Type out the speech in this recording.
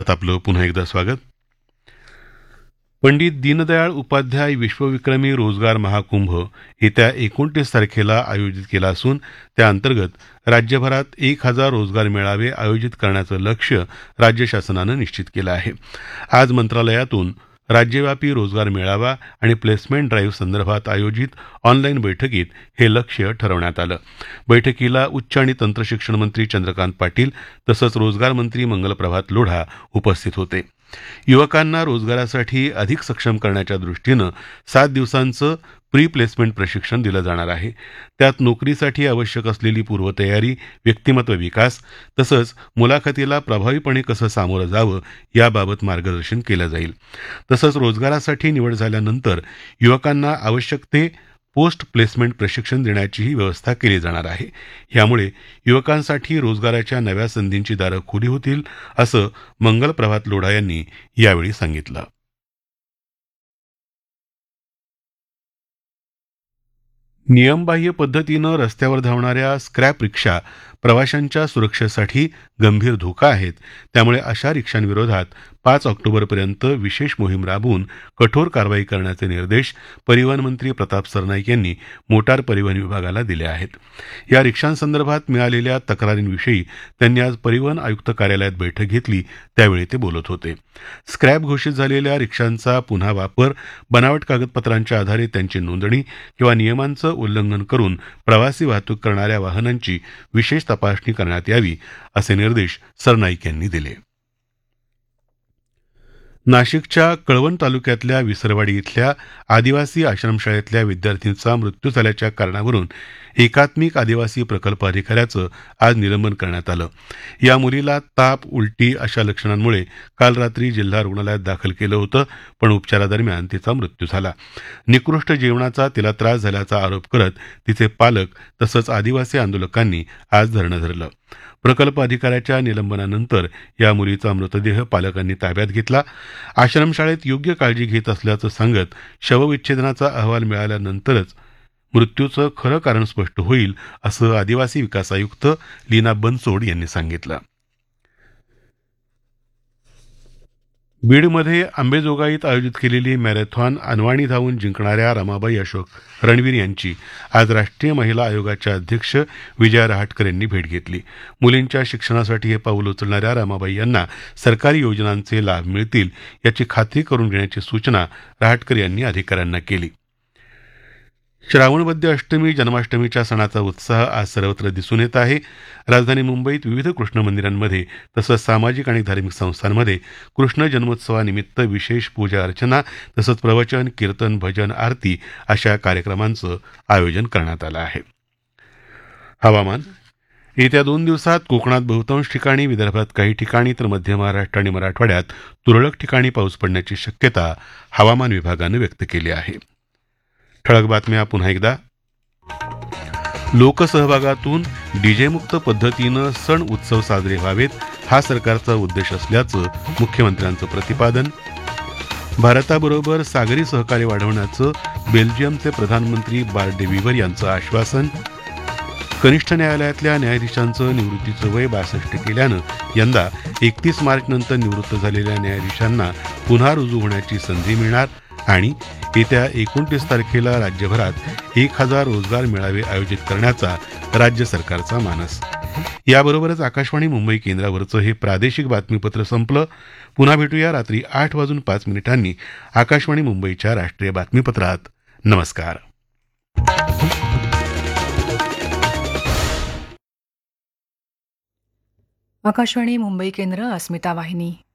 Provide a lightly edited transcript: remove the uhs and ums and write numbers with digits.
महाराष्ट्रात आपलं पुन्हा एकदा स्वागत. पंडित दीनदयाळ उपाध्याय विश्वविक्रमी रोजगार महाकुंभ येत्या 29 तारखेला आयोजित केला असून त्याअंतर्गत राज्यभरात 1000 रोजगार मेळावे आयोजित करण्याचं लक्ष्य राज्य शासनानं निश्चित केलं आहे. आज मंत्रालयातून राज्यव्यापी रोजगार मेळावा आणि प्लेसमेंट ड्राईव्ह संदर्भात आयोजित ऑनलाईन बैठकीत हे लक्ष्य ठरवण्यात आलं. बैठकीला उच्च आणि तंत्रशिक्षण मंत्री चंद्रकांत पाटील तसंच रोजगार मंत्री मंगलप्रभात लोढा उपस्थित होते. युवकांना रोजगारासाठी अधिक सक्षम करण्याच्या दृष्टीनं 7 दिवसांचं प्री प्लेसमेंट प्रशिक्षण दिलं जाणार आहे. त्यात नोकरीसाठी आवश्यक असलेली पूर्वतयारी, व्यक्तिमत्व विकास तसंच मुलाखतीला प्रभावीपणे कसं सामोरं जावं याबाबत मार्गदर्शन केलं जाईल. तसंच रोजगारासाठी निवड झाल्यानंतर युवकांना आवश्यक ते पोस्ट प्लेसमेंट प्रशिक्षण देण्याचीही व्यवस्था केली जाणार आहे. यामुळे युवकांसाठी रोजगाराच्या नव्या संधींची दारं खुली होतील असं मंगलप्रभात लोढा यांनी यावेळी सांगितलं. नियमबाह्य पद्धतीनं रस्त्यावर धावणाऱ्या स्क्रॅप रिक्षा प्रवाशांच्या सुरक्षेसाठी गंभीर धोका आहेत. त्यामुळे अशा रिक्षांविरोधात 5 ऑक्टोबरपर्यंत विशेष मोहीम राबवून कठोर कारवाई करण्याचे निर्देश परिवहन मंत्री प्रताप सरनाईक यांनी मोटार परिवहन विभागाला दिले आहेत. या रिक्षांसंदर्भात मिळालेल्या तक्रारींविषयी त्यांनी आज परिवहन आयुक्त कार्यालयात बैठक घेतली त्यावेळी ते बोलत होते. स्क्रॅप घोषित झालेल्या रिक्षांचा पुन्हा वापर, बनावट कागदपत्रांच्या आधारे त्यांची नोंदणी किंवा नियमांचं उल्लंघन करून प्रवासी वाहतूक करणाऱ्या वाहनांची विशेष तपासणी करण्यात यावी असे निर्देश सरनाईक यांनी दिले. नाशिकच्या कळवण तालुक्यातल्या विसरवाडी इथल्या आदिवासी आश्रमशाळेतल्या विद्यार्थींचा मृत्यू झाल्याच्या कारणावरून एकात्मिक आदिवासी प्रकल्प अधिकाऱ्याचं आज निलंबन करण्यात आलं. या मुलीला ताप, उलटी अशा लक्षणांमुळे काल रात्री जिल्हा रुग्णालयात दाखल केलं होतं, पण उपचारादरम्यान तिचा मृत्यू झाला. निकृष्ट जेवणाचा तिला त्रास झाल्याचा आरोप करत तिचे पालक तसंच आदिवासी आंदोलकांनी आज धरणं धरलं. प्रकल्प अधिकाऱ्याच्या निलंबनानंतर या मुलीचा मृतदेह पालकांनी ताब्यात घेतला. आश्रमशाळेत योग्य काळजी घेत असल्याचं सांगत शवविच्छेदनाचा अहवाल मिळाल्यानंतरच मृत्यूचं खरं कारण स्पष्ट होईल असं आदिवासी विकास आयुक्त लीना बनसोड यांनी सांगितलं. बीडमध्ये अंबेजोगाईत आयोजित केलेली मॅरेथॉन अनवाणी धावून जिंकणाऱ्या रमाबाई अशोक रणवीर यांची आज राष्ट्रीय महिला आयोगाच्या अध्यक्ष विजया रहाटकर यांनी भेट घेतली. मुलींच्या शिक्षणासाठी हे पाऊल उचलणाऱ्या रमाबाई यांना सरकारी योजनांचे लाभ मिळतील याची खात्री करून घेण्याची सूचना रहाटकर यांनी अधिकाऱ्यांना केली. श्रावणवद्य अष्टमी जन्माष्टमीच्या सणाचा उत्साह आज सर्वत्र दिसून येत आहे. राजधानी मुंबईत विविध कृष्ण मंदिरांमध्ये तसंच सामाजिक आणि धार्मिक संस्थांमध्ये कृष्ण जन्मोत्सवानिमित्त विशेष पूजा अर्चना तसंच प्रवचन, कीर्तन, भजन, आरती अशा कार्यक्रमांचं आयोजन करण्यात आलं आहे. हवामान. येत्या 2 दिवसात कोकणात बहुतांश ठिकाणी, विदर्भात काही ठिकाणी तर मध्य महाराष्ट्र आणि मराठवाड्यात तुरळक ठिकाणी पाऊस पडण्याची शक्यता हवामान विभागानं व्यक्त केली आहे. ठळक बातम्या पुन्हा एकदा. लोकसहभागातून डीजेमुक्त पद्धतीनं सण उत्सव साजरे व्हावेत हा सरकारचा उद्देश असल्याचं मुख्यमंत्र्यांचं प्रतिपादन. भारताबरोबर सागरी सहकार्य वाढवण्याचं बेल्जियमचे प्रधानमंत्री बार्ट डे वीवर यांचं आश्वासन. कनिष्ठ न्यायालयातल्या न्यायाधीशांचं निवृत्तीचं वय 62 केल्यानं यंदा 31 मार्चनंतर निवृत्त झालेल्या न्यायाधीशांना पुन्हा रुजू होण्याची संधी मिळणार. आणि येत्या 29 तारखेला राज्यभरात 1000 रोजगार मेळावे आयोजित करण्याचा राज्य सरकारचा मानस. याबरोबरच आकाशवाणी मुंबई केंद्रावरचं हे प्रादेशिक बातमीपत्र संपलं. पुन्हा भेटूया रात्री 8:05 आकाशवाणी मुंबईच्या राष्ट्रीय बातमीपत्रात. नमस्कार. आकाशवाणी मुंबई केंद्र, अस्मिता वाहिनी.